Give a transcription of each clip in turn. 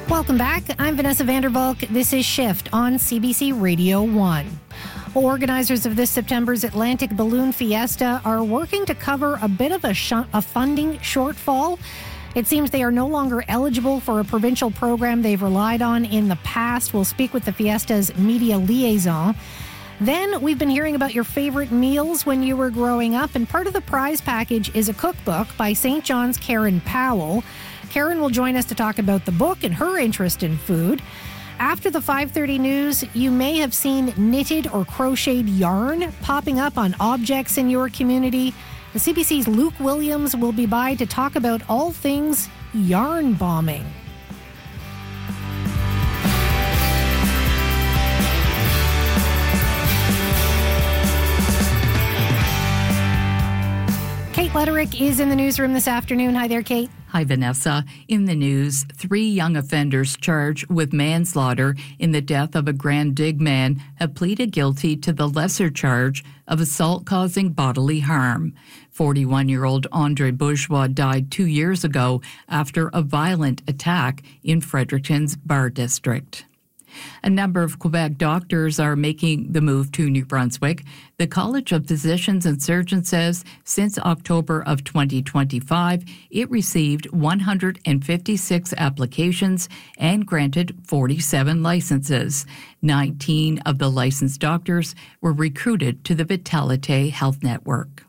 Welcome back. I'm Vanessa Vandervalk. This is Shift on CBC Radio 1. Organizers of this September's Atlantic Balloon Fiesta are working to cover a bit of a funding shortfall. It seems they are no longer eligible for a provincial program they've relied on in the past. We'll speak with the Fiesta's media liaison. Then we've been hearing about your favorite meals when you were growing up, and part of the prize package is a cookbook by St. John's Karen Powell. Karen will join us to talk about the book and her interest in food. After the 5:30 news, you may have seen knitted or crocheted yarn popping up on objects in your community. The CBC's Luke Williams will be by to talk about all things yarn bombing. Kate Letterick is in the newsroom this afternoon. Hi there, Kate. Hi, Vanessa. In the news, 3 young offenders charged with manslaughter in the death of a Grand Dig man have pleaded guilty to the lesser charge of assault causing bodily harm. 41-year-old Andre Bourgeois died 2 years ago after a violent attack in Fredericton's Bar District. A number of Quebec doctors are making the move to New Brunswick. The College of Physicians and Surgeons says since October of 2025, it received 156 applications and granted 47 licenses. 19 of the licensed doctors were recruited to the Vitalite Health Network.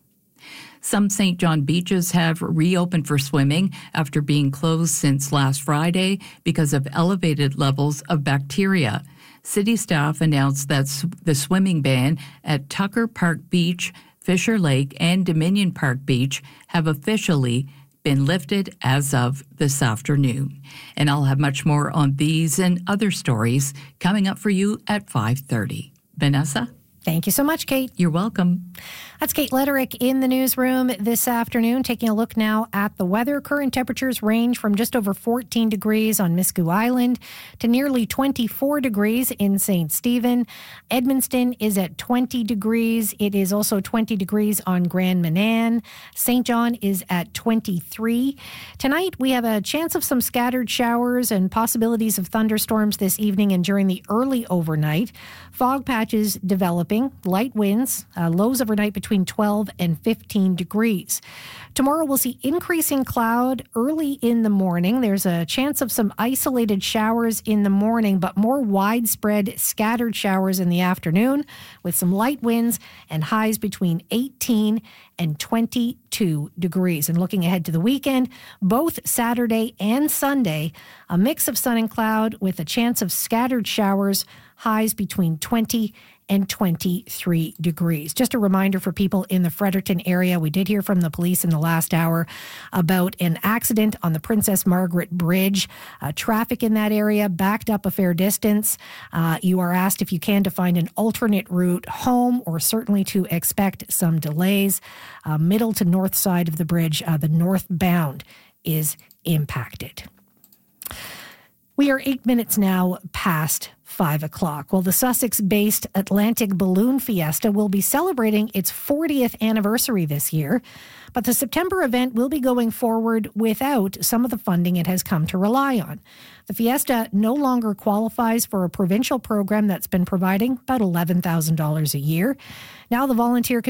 Some St. John beaches have reopened for swimming after being closed since last Friday because of elevated levels of bacteria. City staff announced that the swimming ban at Tucker Park Beach, Fisher Lake, and Dominion Park Beach have officially been lifted as of this afternoon. And I'll have much more on these and other stories coming up for you at 5:30. Vanessa? Thank you so much, Kate. You're welcome. That's Kate Letterick in the newsroom this afternoon. Taking a look now at the weather. Current temperatures range from just over 14 degrees on Miscou Island to nearly 24 degrees in St. Stephen. Edmundston is at 20 degrees. It is also 20 degrees on Grand Manan. St. John is at 23. Tonight, we have a chance of some scattered showers and possibilities of thunderstorms this evening and during the early overnight. Fog patches developing, light winds, lows overnight between 12 and 15 degrees. Tomorrow we'll see increasing cloud early in the morning. There's a chance of some isolated showers in the morning, but more widespread scattered showers in the afternoon with some light winds and highs between 18 and 22 degrees. And looking ahead to the weekend, both Saturday and Sunday, a mix of sun and cloud with a chance of scattered showers, highs between 20 and 23 degrees. Just a reminder for people in the Fredericton area, we did hear from the police in the last hour about an accident on the Princess Margaret Bridge. Traffic in that area backed up a fair distance. You are asked if you can to find an alternate route home or certainly to expect some delays. Middle to north side of the bridge, the northbound is impacted. We are 8 minutes now past 5 o'clock. Well, the Sussex-based Atlantic Balloon Fiesta will be celebrating its 40th anniversary this year, but the September event will be going forward without some of the funding it has come to rely on. The Fiesta no longer qualifies for a provincial program that's been providing about $11,000 a year. Now the volunteer committee